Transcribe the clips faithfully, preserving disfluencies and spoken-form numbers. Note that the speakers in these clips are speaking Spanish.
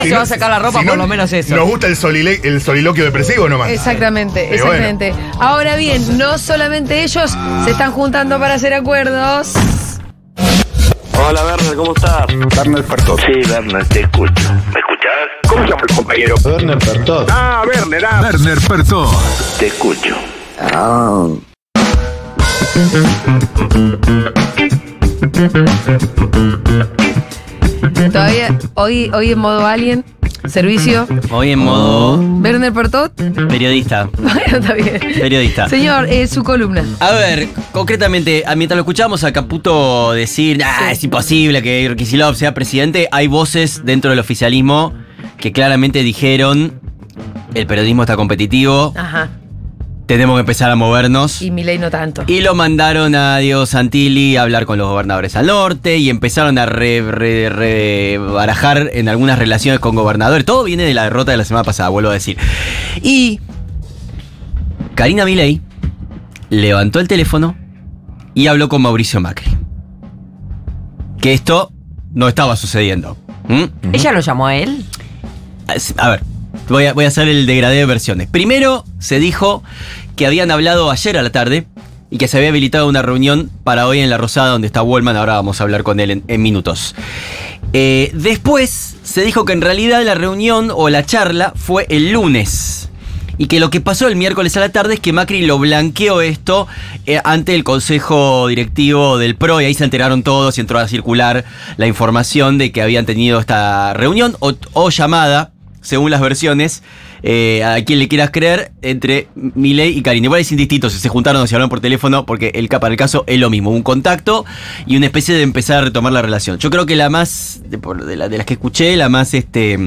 Si se va a sacar la ropa, si no, por lo menos eso. Nos gusta el, solile, el soliloquio depresivo nomás. Exactamente, Pero exactamente. bueno. Ahora bien, no solamente ellos se están juntando para hacer acuerdos. Hola, Werner, ¿cómo estás? Werner Pertot. Sí, Werner, te escucho. ¿Me escuchás? ¿Cómo se llama el compañero? Werner Pertot. Ah, Werner, ah. Werner Pertot. Te escucho. Todavía, hoy, hoy en modo alien, servicio. Hoy en modo Werner Pertot. periodista. Bueno, está bien. Periodista. Señor, eh, su columna. A ver, concretamente, a- mientras lo escuchamos a Caputo decir, ah, Sí. es imposible que Kicillof sea presidente, hay voces dentro del oficialismo que claramente dijeron, el periodismo está competitivo, Ajá. tenemos que empezar a movernos. Y Milei no tanto. Y lo mandaron a Diego Santilli a hablar con los gobernadores al norte y empezaron a re, re- re- barajar en algunas relaciones con gobernadores. Todo viene de la derrota de la semana pasada, vuelvo a decir. Y Karina Milei levantó el teléfono y habló con Mauricio Macri. Que esto no estaba sucediendo. ¿Mm? ¿Ella lo llamó a él? A ver, voy a, voy a hacer el degradé de versiones. Primero se dijo que habían hablado ayer a la tarde y que se había habilitado una reunión para hoy en La Rosada, donde está Wallman. Ahora vamos a hablar con él en, en minutos. Eh, después se dijo que en realidad la reunión o la charla fue el lunes. Y que lo que pasó el miércoles a la tarde es que Macri lo blanqueó esto eh, ante el consejo directivo del P R O, y ahí se enteraron todos y entró a circular la información de que habían tenido esta reunión o, o llamada, según las versiones, eh, a quien le quieras creer, entre Milei y Karina. Igual es indistinto si se juntaron o se hablaron por teléfono, porque el, para el caso es lo mismo, un contacto y una especie de empezar a retomar la relación. Yo creo que la más, de, por- de, la- de las que escuché, la más, este,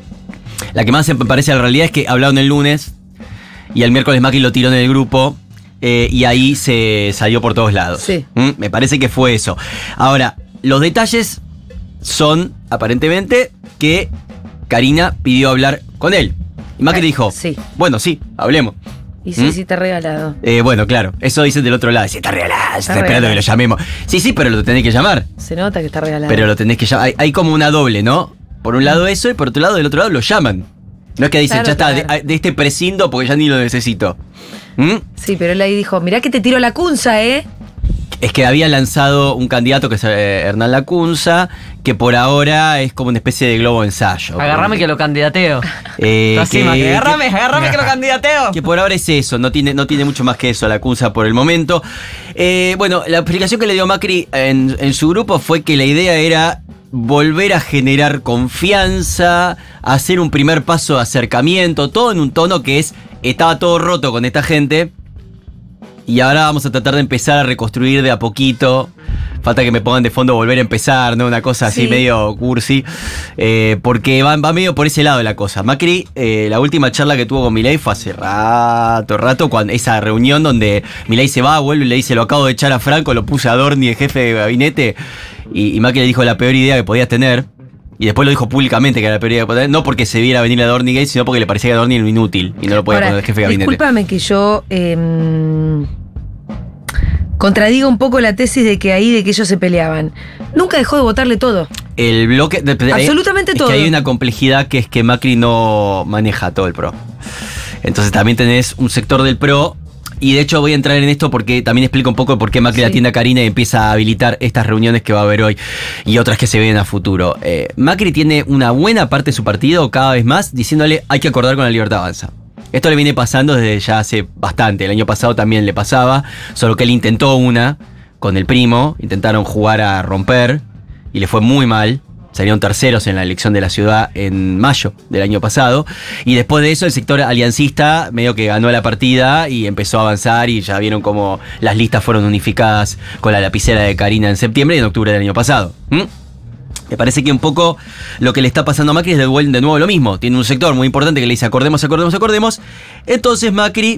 la que más se parece a la realidad es que hablaron el lunes y el miércoles Macri lo tiró en el grupo. Eh, y ahí se salió por todos lados. Sí. ¿Mm? Me parece que fue eso. Ahora, los detalles son, aparentemente, que Karina pidió hablar con él. Y Macri Ay, dijo, sí. bueno, sí, hablemos. Y sí, ¿Mm? sí, está regalado. Eh, bueno, claro, eso dicen del otro lado. Si está regalado, está, esperando regalado. que lo llamemos. Sí, sí, pero lo tenés que llamar. Se nota que está regalado. Pero lo tenés que llamar. Hay, hay como una doble, ¿no? Por un lado eso y por otro lado, del otro lado lo llaman. No es que dicen, Claro, ya está, claro. de, de este prescindo porque ya ni lo necesito. ¿Mm? Sí, pero él ahí dijo, mirá que te tiro la cunza, ¿eh? Es que había lanzado un candidato que es eh, Hernán Lacunza, que por ahora es como una especie de globo ensayo. Agarrame que lo candidateo. Eh, Así, que, Macri, agarrame, que- agarrame que lo candidateo. que por ahora es eso, no tiene, no tiene mucho más que eso Lacunza por el momento. Eh, bueno, la explicación que le dio Macri en, en su grupo fue que la idea era volver a generar confianza, hacer un primer paso de acercamiento, todo en un tono que es, estaba todo roto con esta gente. Y ahora vamos a tratar de empezar a reconstruir de a poquito. Falta que me pongan de fondo volver a empezar, ¿no? Una cosa así Sí. medio cursi. Eh, porque va, va medio por ese lado la cosa. Macri, eh, la última charla que tuvo con Milei fue hace rato, rato, cuando esa reunión donde Milei se va, vuelve y le dice, lo acabo de echar a Franco, lo puse a Dorni de jefe de gabinete. Y, y Macri le dijo la peor idea que podías tener. Y después lo dijo públicamente que era la peor idea que podía tener. No porque se viera venir a Dorni Gate, sino porque le parecía que Dorni era un inútil. Y no lo podía Ahora, poner de jefe de gabinete. discúlpame que yo eh, contradiga un poco la tesis de que ahí de que ellos se peleaban. Nunca dejó de votarle todo. El bloque. de- de- Absolutamente es todo. Que hay una complejidad que es que Macri no maneja todo el P R O. Entonces también tenés un sector del P R O. Y de hecho voy a entrar en esto porque también explico un poco por qué Macri Sí. atiende a Karina y empieza a habilitar estas reuniones que va a haber hoy y otras que se ven a futuro. Eh, Macri tiene una buena parte de su partido cada vez más diciéndole hay que acordar con la Libertad Avanza. Esto le viene pasando desde ya hace bastante. El año pasado también le pasaba, solo que él intentó una con el primo, intentaron jugar a romper y le fue muy mal. Salieron terceros en la elección de la ciudad en mayo del año pasado. Y después de eso el sector aliancista medio que ganó la partida y empezó a avanzar y ya vieron cómo las listas fueron unificadas con la lapicera de Karina en septiembre y en octubre del año pasado. ¿Mm? Me parece que un poco lo que le está pasando a Macri es de, vuel- de nuevo lo mismo. Tiene un sector muy importante que le dice acordemos, acordemos, acordemos. Entonces Macri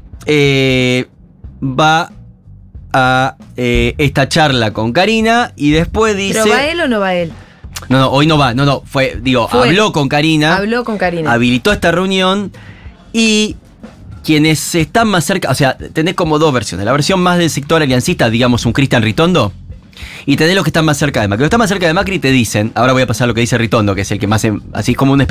eh, va a eh, esta charla con Karina y después dice... ¿Pero va él o no va él? No, no, hoy no va, no, no, fue, digo, Fue. habló con Karina, Habló con Karina. habilitó esta reunión y quienes están más cerca, o sea, tenés como dos versiones. La versión más del sector aliancista, digamos un Cristian Ritondo, y tenés los que están más cerca de Macri. Los que están más cerca de Macri te dicen, ahora voy a pasar lo que dice Ritondo, que es el que más, em- así como una